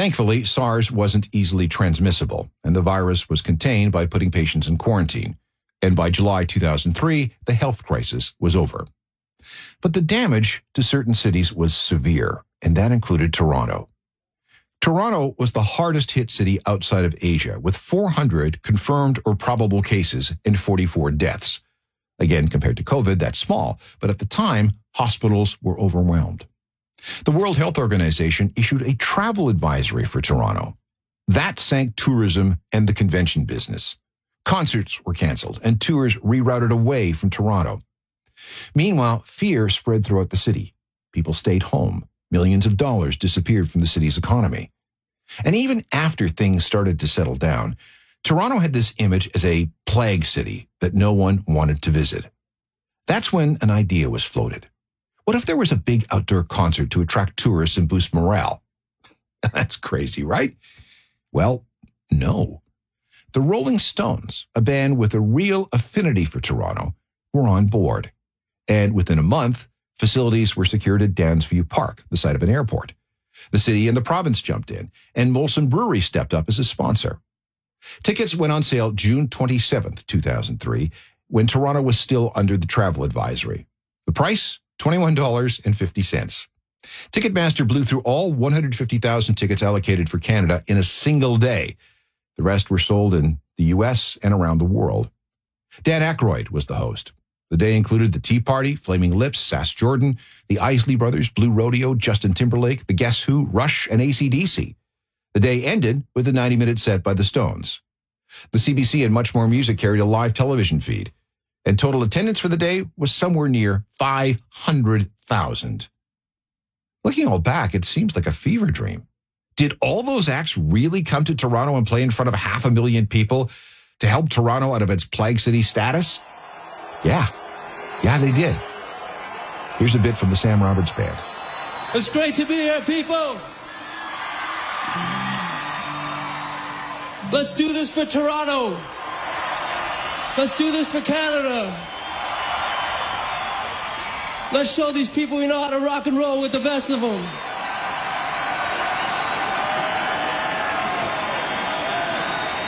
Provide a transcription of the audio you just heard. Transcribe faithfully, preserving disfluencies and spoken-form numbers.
Thankfully, SARS wasn't easily transmissible, and the virus was contained by putting patients in quarantine. And by July two thousand three, the health crisis was over. But the damage to certain cities was severe, and that included Toronto. Toronto was the hardest hit city outside of Asia, with four hundred confirmed or probable cases and forty-four deaths. Again, compared to COVID, that's small, but at the time, hospitals were overwhelmed. The World Health Organization issued a travel advisory for Toronto. That sank tourism and the convention business. Concerts were canceled and tours rerouted away from Toronto. Meanwhile, fear spread throughout the city. People stayed home. Millions of dollars disappeared from the city's economy. And even after things started to settle down, Toronto had this image as a plague city that no one wanted to visit. That's when an idea was floated. What if there was a big outdoor concert to attract tourists and boost morale? That's crazy, right? Well, no. The Rolling Stones, a band with a real affinity for Toronto, were on board. And within a month, facilities were secured at Downsview Park, the site of an airport. The city and the province jumped in, and Molson Brewery stepped up as a sponsor. Tickets went on sale June twenty-seventh, two thousand three, when Toronto was still under the travel advisory. The price? twenty-one dollars and fifty cents. Ticketmaster blew through all one hundred fifty thousand tickets allocated for Canada in a single day. The rest were sold in the U S and around the world. Dan Aykroyd was the host. The day included the Tea Party, Flaming Lips, Sass Jordan, the Isley Brothers, Blue Rodeo, Justin Timberlake, the Guess Who, Rush, and A C D C. The day ended with a ninety-minute set by the Stones. The C B C and Much More Music carried a live television feed, and total attendance for the day was somewhere near five hundred thousand. Looking all back, it seems like a fever dream. Did all those acts really come to Toronto and play in front of half a million people to help Toronto out of its plague city status? Yeah. Yeah, they did. Here's a bit from the Sam Roberts Band. It's great to be here, people. Let's do this for Toronto. Let's do this for Canada. Let's show these people we know how to rock and roll with the best of them.